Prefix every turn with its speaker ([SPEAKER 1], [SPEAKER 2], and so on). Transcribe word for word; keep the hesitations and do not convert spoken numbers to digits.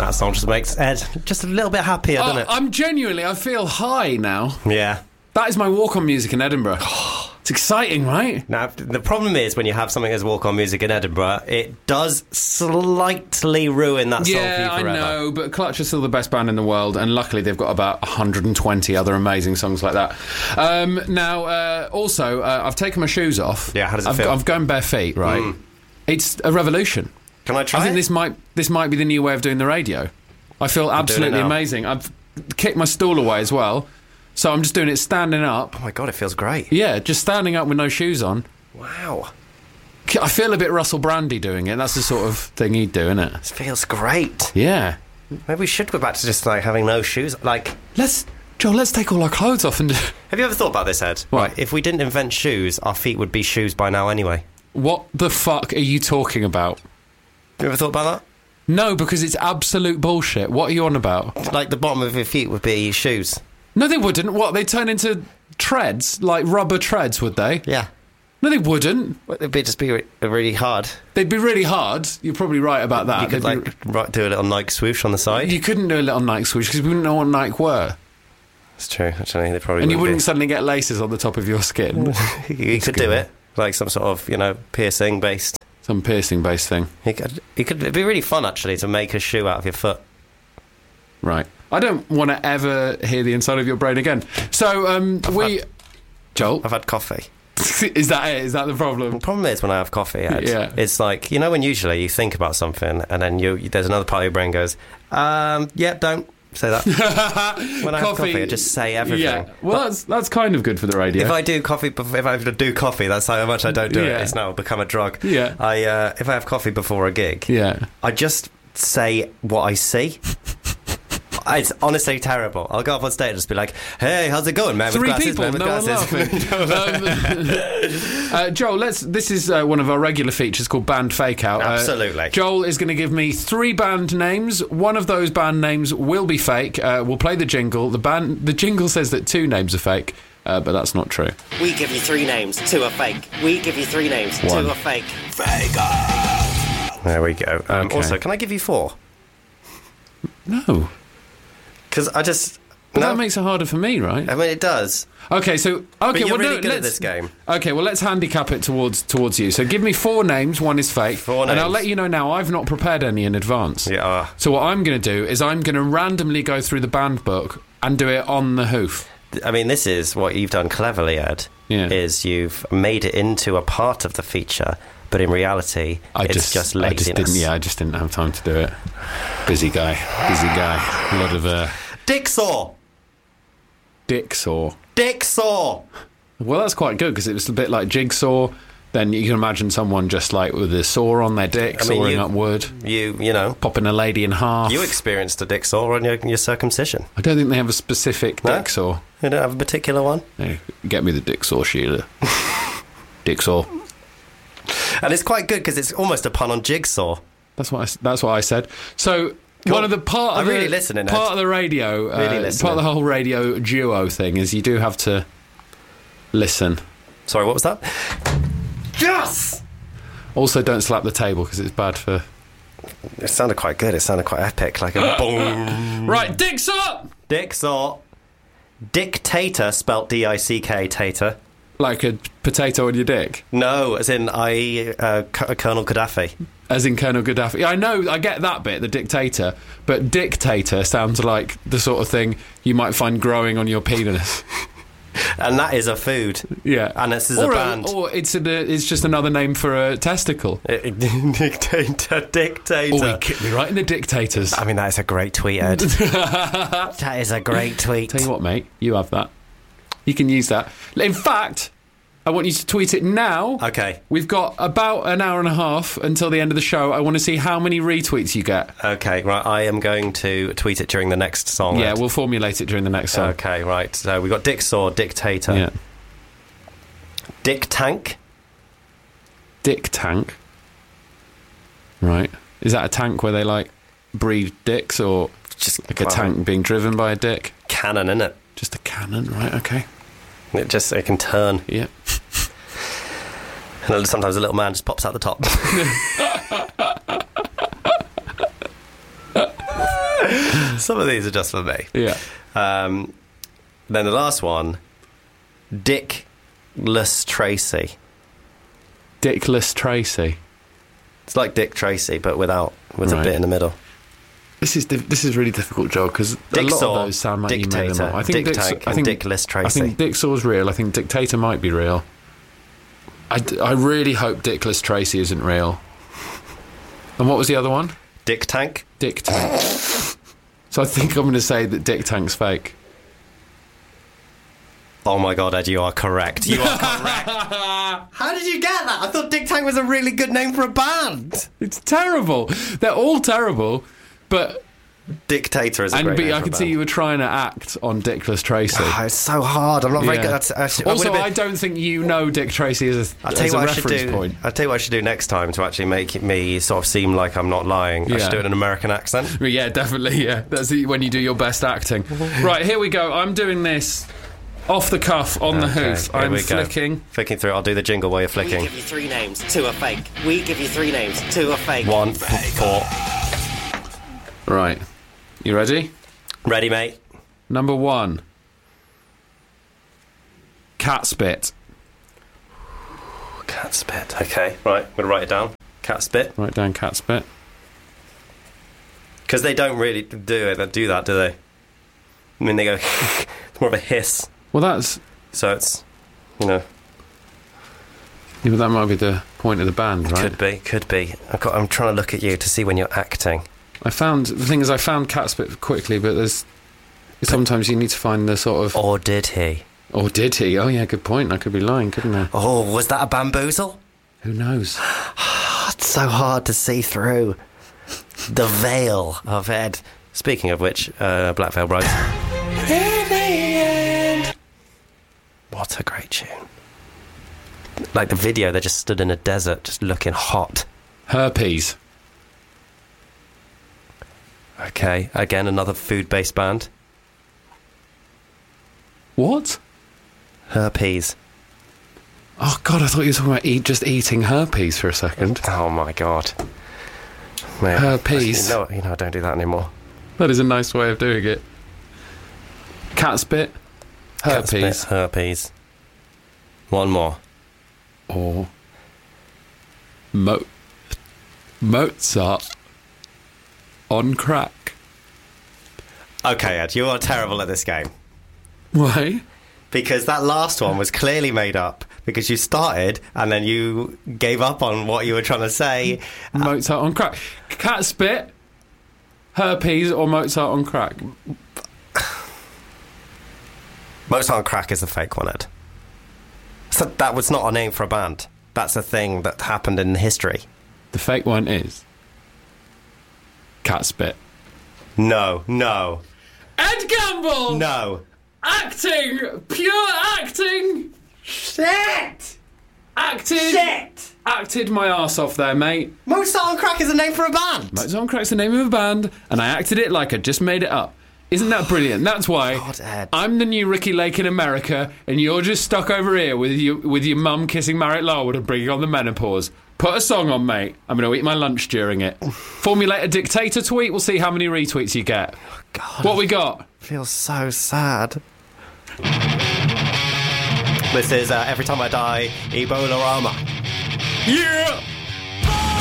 [SPEAKER 1] that song just makes Ed just a little bit happier, doesn't
[SPEAKER 2] Uh,
[SPEAKER 1] it?
[SPEAKER 2] I'm genuinely, I feel high now.
[SPEAKER 1] Yeah.
[SPEAKER 2] That is my walk-on music in Edinburgh. It's exciting, right?
[SPEAKER 1] Now, the problem is when you have something as walk-on music in Edinburgh, it does slightly ruin that song for you
[SPEAKER 2] Yeah, I
[SPEAKER 1] forever.
[SPEAKER 2] know, but Clutch are still the best band in the world, and luckily they've got about one hundred twenty other amazing songs like that. Um, now, uh, also, uh, I've taken my shoes off.
[SPEAKER 1] Yeah, how does it
[SPEAKER 2] I've,
[SPEAKER 1] feel?
[SPEAKER 2] I've gone bare feet, right?
[SPEAKER 1] Mm.
[SPEAKER 2] It's a revolution.
[SPEAKER 1] Can I try
[SPEAKER 2] I think
[SPEAKER 1] it?
[SPEAKER 2] this might this might be the new way of doing the radio. I feel absolutely
[SPEAKER 1] now.
[SPEAKER 2] amazing. I've kicked my stool away as well, so I'm just doing it standing up.
[SPEAKER 1] Oh my God, it feels great.
[SPEAKER 2] Yeah, just standing up with no shoes on.
[SPEAKER 1] Wow.
[SPEAKER 2] I feel a bit Russell Brandy doing it. That's the sort of thing he'd do, isn't it?
[SPEAKER 1] This feels great.
[SPEAKER 2] Yeah.
[SPEAKER 1] Maybe we should go back to just like having no shoes. Like,
[SPEAKER 2] Let's, Joel, let's take all our clothes off and...
[SPEAKER 1] have you ever thought about this, Ed?
[SPEAKER 2] What?
[SPEAKER 1] Right, if we didn't invent shoes, our feet would be shoes by now anyway.
[SPEAKER 2] What the fuck are you talking about?
[SPEAKER 1] You ever thought about
[SPEAKER 2] No, because it's absolute bullshit. What are you on about?
[SPEAKER 1] that? Like the bottom of your feet would be shoes.
[SPEAKER 2] No, they wouldn't. What, they turn into treads? Like rubber treads, would they?
[SPEAKER 1] Yeah.
[SPEAKER 2] No, they wouldn't.
[SPEAKER 1] Well, it'd be just be re- really hard.
[SPEAKER 2] They'd be really hard. You're probably right about that.
[SPEAKER 1] You could
[SPEAKER 2] They'd
[SPEAKER 1] like right, do a little Nike swoosh on the
[SPEAKER 2] be,
[SPEAKER 1] side.
[SPEAKER 2] you couldn't do a little Nike swoosh because we wouldn't know what Nike were.
[SPEAKER 1] It's true, actually. They probably
[SPEAKER 2] And you
[SPEAKER 1] wouldn't
[SPEAKER 2] wouldn't suddenly get laces on the top of your skin.
[SPEAKER 1] be. You could do it. Like some sort of, you know, piercing based.
[SPEAKER 2] Some piercing-based thing.
[SPEAKER 1] You could, you could, it'd be really fun, actually, to make a shoe out of your foot.
[SPEAKER 2] Right. I don't want to ever hear the inside of your brain again. So, um, we...
[SPEAKER 1] had-
[SPEAKER 2] Joel?
[SPEAKER 1] I've had coffee.
[SPEAKER 2] Is that it? Is that the
[SPEAKER 1] The
[SPEAKER 2] problem?
[SPEAKER 1] problem is when I have coffee, Ed,
[SPEAKER 2] Yeah.
[SPEAKER 1] it's like, you know when usually you think about something and then you there's another part of your brain goes, um, yeah, don't say that. When I have coffee, I just say everything.
[SPEAKER 2] Yeah. Well, that's, that's kind of good for the radio.
[SPEAKER 1] If I do coffee, bef- if I do coffee, that's how much I don't do
[SPEAKER 2] Yeah.
[SPEAKER 1] it. It's now become a drug.
[SPEAKER 2] Yeah.
[SPEAKER 1] I uh, if I have coffee before a gig,
[SPEAKER 2] Yeah.
[SPEAKER 1] I just say what I see. It's honestly terrible. I'll go up on stage and just be like, "Hey, how's it going, man?" With
[SPEAKER 2] Three
[SPEAKER 1] glasses,
[SPEAKER 2] people,
[SPEAKER 1] man with
[SPEAKER 2] no one
[SPEAKER 1] glasses.
[SPEAKER 2] laughing. um, uh, Joel, let's. This is uh, one of our regular features called Band Fake Out. Uh,
[SPEAKER 1] Absolutely.
[SPEAKER 2] Joel is going to give me three band names. One of those band names will be fake. Uh, we'll play the jingle. The band, the jingle says that two names are fake, uh, but that's not true.
[SPEAKER 1] We give you three names, two are fake. We give you three names,
[SPEAKER 2] One.
[SPEAKER 1] two are fake. Fake. There we go. Um,
[SPEAKER 2] Okay.
[SPEAKER 1] Also, can I give you four?
[SPEAKER 2] No,
[SPEAKER 1] Because I just
[SPEAKER 2] but
[SPEAKER 1] no.
[SPEAKER 2] that makes it harder for me, right?
[SPEAKER 1] I mean, it does.
[SPEAKER 2] Okay, so okay,
[SPEAKER 1] But you're
[SPEAKER 2] well,
[SPEAKER 1] really
[SPEAKER 2] no,
[SPEAKER 1] good at
[SPEAKER 2] let's-
[SPEAKER 1] this game.
[SPEAKER 2] Okay, well, let's handicap it towards towards you. So give me four names. One is fake,
[SPEAKER 1] Four
[SPEAKER 2] and I'll
[SPEAKER 1] names.
[SPEAKER 2] let you know now. I've not prepared any in advance.
[SPEAKER 1] Yeah. Uh,
[SPEAKER 2] So what I'm going to do is I'm going to randomly go through the band book and do it on the hoof.
[SPEAKER 1] I mean, this is what you've done cleverly, Ed.
[SPEAKER 2] Yeah.
[SPEAKER 1] Is you've made it into a part of the feature, but in reality,
[SPEAKER 2] I
[SPEAKER 1] it's
[SPEAKER 2] just,
[SPEAKER 1] just,
[SPEAKER 2] I
[SPEAKER 1] laziness.
[SPEAKER 2] just didn't. Yeah, I just didn't have time to do it. Busy guy, busy guy. A lot of uh,
[SPEAKER 1] Dicksaw.
[SPEAKER 2] dick saw.
[SPEAKER 1] Dicksaw.
[SPEAKER 2] Well, that's quite good because it was a bit like jigsaw. Then you can imagine someone just like with a saw on their dick,
[SPEAKER 1] I mean,
[SPEAKER 2] sawing
[SPEAKER 1] you-
[SPEAKER 2] up wood,
[SPEAKER 1] You, you know,
[SPEAKER 2] popping a lady in half.
[SPEAKER 1] you experienced a dicksaw on your, your circumcision.
[SPEAKER 2] I don't think they have a specific
[SPEAKER 1] No?
[SPEAKER 2] dick saw.
[SPEAKER 1] You don't have a particular one.
[SPEAKER 2] Hey, get me the dick saw, Sheila. Dick saw.
[SPEAKER 1] And it's quite good because it's almost a pun on jigsaw.
[SPEAKER 2] That's what I, s- that's what I said. So
[SPEAKER 1] Cool.
[SPEAKER 2] one of the part of
[SPEAKER 1] I'm
[SPEAKER 2] the
[SPEAKER 1] really listening, Ed.
[SPEAKER 2] part of the radio, uh,
[SPEAKER 1] Really listening.
[SPEAKER 2] part of the whole radio duo thing is you do have to listen.
[SPEAKER 1] Sorry, what was that? Yes!
[SPEAKER 2] Also, don't slap the table because it's bad for.
[SPEAKER 1] It sounded quite good. It sounded quite epic, like a boom.
[SPEAKER 2] Right, dicks up.
[SPEAKER 1] Dicksaw. Dictator, spelt D I C K, tater.
[SPEAKER 2] Like a potato on your dick,
[SPEAKER 1] No, as in I, uh, C- Colonel Gaddafi.
[SPEAKER 2] as in Colonel Gaddafi. I know, I get that bit, the dictator, but dictator sounds like the sort of thing you might find growing on your penis.
[SPEAKER 1] And that is a food.
[SPEAKER 2] Yeah,
[SPEAKER 1] And this is
[SPEAKER 2] or
[SPEAKER 1] a band.
[SPEAKER 2] or it's a, it's just another name for a testicle.
[SPEAKER 1] Dictator, dictator.
[SPEAKER 2] Oh, he kicked me right in the dictators.
[SPEAKER 1] I mean, that is a great tweet, Ed. That is a great tweet.
[SPEAKER 2] Tell you what, mate, you have that. You can use that. In fact, I want you to tweet it now.
[SPEAKER 1] Okay,
[SPEAKER 2] We've got about an hour and a half until the end of the show. I want to see how many retweets you get.
[SPEAKER 1] okay, right. I am going to tweet it during the next song.
[SPEAKER 2] Yeah,
[SPEAKER 1] Ed.
[SPEAKER 2] we'll formulate it during the next song.
[SPEAKER 1] Okay, right. So we got Dicksaw, Dictator,
[SPEAKER 2] Yeah.
[SPEAKER 1] Dick Tank.
[SPEAKER 2] Dick tank. Right. Is that a tank where they, like, breed dicks or
[SPEAKER 1] Just
[SPEAKER 2] like a
[SPEAKER 1] well,
[SPEAKER 2] tank being driven by a dick?
[SPEAKER 1] cannon, innit?
[SPEAKER 2] Just a cannon, right, okay.
[SPEAKER 1] It just it can turn,
[SPEAKER 2] Yeah.
[SPEAKER 1] and sometimes a little man just pops out the top. Some of these are just for me.
[SPEAKER 2] Yeah.
[SPEAKER 1] Um, then the last one, Dickless Tracy.
[SPEAKER 2] Dickless Tracy.
[SPEAKER 1] It's like Dick Tracy, but without with
[SPEAKER 2] Right.
[SPEAKER 1] a bit in the middle.
[SPEAKER 2] This is diff- this is really difficult, Joel, because a
[SPEAKER 1] Dick
[SPEAKER 2] lot
[SPEAKER 1] Saw,
[SPEAKER 2] of those sound like you made them
[SPEAKER 1] Dictator,
[SPEAKER 2] up. I think
[SPEAKER 1] Dick
[SPEAKER 2] Dick's-
[SPEAKER 1] Tank,
[SPEAKER 2] I
[SPEAKER 1] and
[SPEAKER 2] think,
[SPEAKER 1] Dickless
[SPEAKER 2] I
[SPEAKER 1] Tracy.
[SPEAKER 2] think Dick Saw's real. I think Dictator might be real. I, d- I really hope Dickless Tracy isn't real. And what was the other one?
[SPEAKER 1] Dick Tank.
[SPEAKER 2] Dick Tank. So I think I'm going to say that Dick Tank's fake.
[SPEAKER 1] Oh my god, Ed, you are correct. You are correct. How did you get that? I thought Dick Tank was a really good name for a band.
[SPEAKER 2] It's terrible. They're all terrible, but...
[SPEAKER 1] Dictator is a
[SPEAKER 2] And
[SPEAKER 1] great
[SPEAKER 2] but
[SPEAKER 1] name
[SPEAKER 2] I
[SPEAKER 1] for
[SPEAKER 2] could
[SPEAKER 1] a
[SPEAKER 2] see
[SPEAKER 1] band.
[SPEAKER 2] you were trying to act on Dickless Tracy.
[SPEAKER 1] Oh, it's so hard. I'm not very
[SPEAKER 2] Yeah.
[SPEAKER 1] good at it. I
[SPEAKER 2] Also,
[SPEAKER 1] would've
[SPEAKER 2] I
[SPEAKER 1] been-
[SPEAKER 2] don't think you know Dick Tracy as a,
[SPEAKER 1] I'll tell
[SPEAKER 2] as
[SPEAKER 1] you
[SPEAKER 2] a
[SPEAKER 1] what I should
[SPEAKER 2] reference
[SPEAKER 1] do.
[SPEAKER 2] point.
[SPEAKER 1] I'll tell you what I should do next time to actually make me sort of seem like I'm not lying. I
[SPEAKER 2] Yeah.
[SPEAKER 1] should do it in an American accent.
[SPEAKER 2] But yeah, definitely, yeah. That's the, when you do your best acting. Right, here we go. I'm doing this off the cuff, on the
[SPEAKER 1] Okay,
[SPEAKER 2] hoof.
[SPEAKER 1] here
[SPEAKER 2] I'm
[SPEAKER 1] we go.
[SPEAKER 2] flicking.
[SPEAKER 1] Flicking through. I'll do the jingle while you're
[SPEAKER 3] We
[SPEAKER 1] flicking.
[SPEAKER 3] give you three names, two are fake. We give you three names, two are fake.
[SPEAKER 1] One, four.
[SPEAKER 2] Right. You ready?
[SPEAKER 1] Ready, mate?
[SPEAKER 2] Number one. Cat spit.
[SPEAKER 1] Cat spit. Okay, right. I'm going to write it down. Cat spit.
[SPEAKER 2] Write down cat spit.
[SPEAKER 1] Because they don't really do it. They do that, do they? I mean, they go... It's more of a hiss.
[SPEAKER 2] Well, that's...
[SPEAKER 1] So it's, you know...
[SPEAKER 2] Yeah, but that might be the point of the band, right?
[SPEAKER 1] Could be, could be. I've got, I'm trying to look at you to see when you're acting.
[SPEAKER 2] I found... The thing is, I found cat spit quickly, but there's... Sometimes you need to find the sort of...
[SPEAKER 1] Or did he?
[SPEAKER 2] Or did he? Oh, yeah, good point. I could be lying, couldn't I?
[SPEAKER 1] Oh, was that a bamboozle?
[SPEAKER 2] Who knows?
[SPEAKER 1] It's so hard to see through the veil of Ed. Speaking of which, uh, Black Veil Brides. What a great tune. Like the video, they just stood in a desert, just looking hot.
[SPEAKER 2] Herpes.
[SPEAKER 1] Okay, again, another food-based band.
[SPEAKER 2] What?
[SPEAKER 1] Herpes.
[SPEAKER 2] Oh, God, I thought you were talking about eat, just eating herpes for a second.
[SPEAKER 1] Oh my god. Man,
[SPEAKER 2] Herpes.
[SPEAKER 1] You know, you know, I don't do that anymore.
[SPEAKER 2] That is a nice way of doing it. Cat spit.
[SPEAKER 1] Cat spit,
[SPEAKER 2] Herpes.
[SPEAKER 1] herpes. One more.
[SPEAKER 2] Or... Mo... Mozart. On crack.
[SPEAKER 1] Okay, Ed, you are terrible at this game.
[SPEAKER 2] Why?
[SPEAKER 1] Because that last one was clearly made up. Because you started and then you gave up on what you were trying to say.
[SPEAKER 2] Mozart on crack. Cat spit. Herpes or Mozart on crack.
[SPEAKER 1] Mozart on Crack is a fake one, Ed. So that was not a name for a band. That's a thing that happened in history.
[SPEAKER 2] The fake one is... Cat spit.
[SPEAKER 1] No, no,
[SPEAKER 2] Ed Gamble!
[SPEAKER 1] no.
[SPEAKER 2] Acting! Pure acting!
[SPEAKER 1] Shit!
[SPEAKER 2] Acted!
[SPEAKER 1] Shit!
[SPEAKER 2] Acted my arse off there, mate.
[SPEAKER 1] Mozart on Crack is a name for a band.
[SPEAKER 2] Mozart on Crack's the name of a band, and I acted it like I just made it up. Isn't that brilliant? That's why
[SPEAKER 1] God, Ed.
[SPEAKER 2] I'm the new Ricky Lake in America, and you're just stuck over here with your with your mum kissing Marriott Larwood and bringing on the menopause. Put a song on, mate. I'm going to eat my lunch during it. Formulate a dictator tweet. We'll see how many retweets you get.
[SPEAKER 1] God,
[SPEAKER 2] What we got?
[SPEAKER 1] feels so sad. This is uh, Every Time I Die, Ebola Rama.
[SPEAKER 2] Yeah!